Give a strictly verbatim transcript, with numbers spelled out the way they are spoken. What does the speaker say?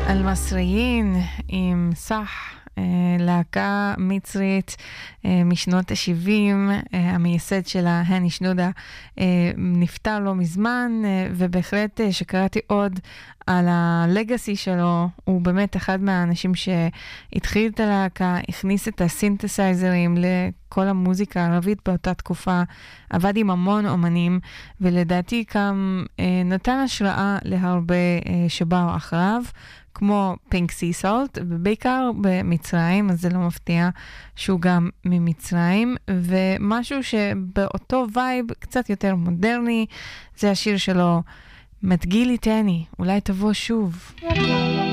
אל-מסריין עם סח, להקה מצרית משנות ה-שבעים, המייסד שלה, הני שנודה, נפטר לא מזמן, ובהחלט שקראתי עוד על הלגאסי שלו, הוא באמת אחד מהאנשים שהתחיל את הלהקה, הכניס את הסינתסייזרים לכל המוזיקה הערבית באותה תקופה, עבד עם המון אומנים, ולדעתי גם נתן השראה להרבה שבאו אחריו, כמו פינק סי סולט, ובעיקר במצרים, אז זה לא מפתיע שהוא גם ממצרים, ומשהו שבאותו וייב קצת יותר מודרני, זה השיר שלו, מתגילי תני, אולי תבוא שוב.